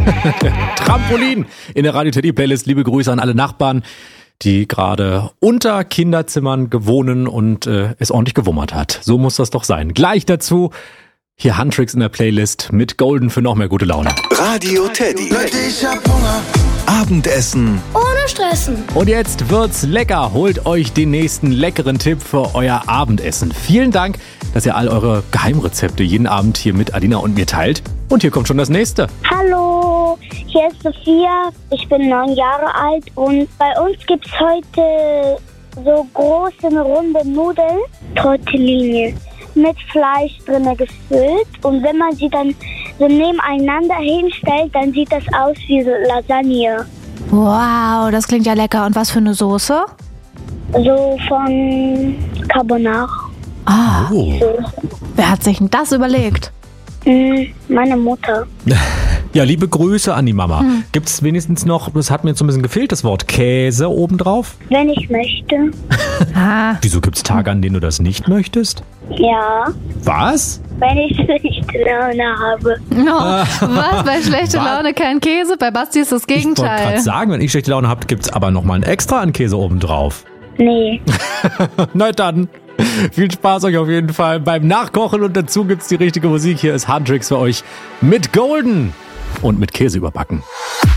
Trampolin in der Radio Teddy Playlist. Liebe Grüße an alle Nachbarn, die gerade unter Kinderzimmern gewohnen und es ordentlich gewummert hat. So muss das doch sein. Gleich dazu hier Huntrix in der Playlist mit Golden für noch mehr gute Laune. Radio Teddy. Abendessen ohne Stressen. Und jetzt wird's lecker. Holt euch den nächsten leckeren Tipp für euer Abendessen. Vielen Dank, dass ihr all eure Geheimrezepte jeden Abend hier mit Alina und mir teilt. Und hier kommt schon das nächste. Hallo, hier ist Sophia. Ich bin 9 Jahre alt und bei uns gibt's heute so große, runde Nudeln, Tortellini, mit Fleisch drinne gefüllt. Und wenn man sie dann so nebeneinander hinstellt, dann sieht das aus wie so Lasagne. Wow, das klingt ja lecker. Und was für eine Soße? So von Carbonara. Ah, Oh. wer hat sich denn das überlegt? Meine Mutter. Ja, liebe Grüße an die Mama. Gibt's wenigstens noch, das hat mir jetzt ein bisschen gefehlt, das Wort Käse obendrauf? Wenn ich möchte. Wieso gibt's Tage, an denen du das nicht möchtest? Ja, Was? wenn ich schlechte Laune habe. Was? Bei schlechter Laune kein Käse? Bei Basti ist das Ich wollte Gegenteil. gerade sagen, wenn ich schlechte Laune habe, gibt's aber nochmal ein extra an Käse obendrauf. Nee. Na dann, viel Spaß euch auf jeden Fall beim Nachkochen und dazu gibt's die richtige Musik. Hier ist Huntrix für euch mit Golden und mit Käse überbacken.